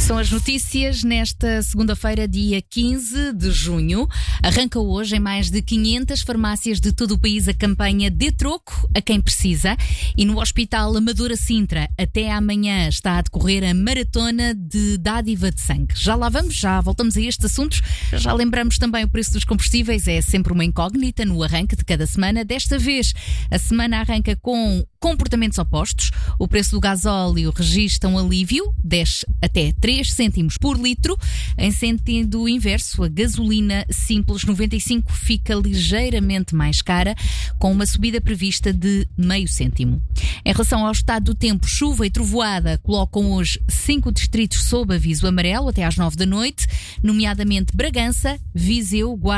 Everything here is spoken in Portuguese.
São as notícias nesta segunda-feira, dia 15 de junho. Arranca hoje em mais de 500 farmácias de todo o país a campanha Dê Troco a quem precisa. E no Hospital Amadora Sintra, até amanhã, está a decorrer a maratona de dádiva de sangue. Já lá vamos, já voltamos a estes assuntos. Já lembramos também o preço dos combustíveis, é sempre uma incógnita no arranque de cada semana. Desta vez, a semana arranca com comportamentos opostos. O preço do gasóleo registra um alívio, desce até 3 cêntimos por litro. Em sentido inverso, a gasolina simples 95 fica ligeiramente mais cara, com uma subida prevista de meio cêntimo. Em relação ao estado do tempo, chuva e trovoada colocam hoje 5 distritos sob aviso amarelo até às 9 da noite, nomeadamente Bragança, Viseu, Guarda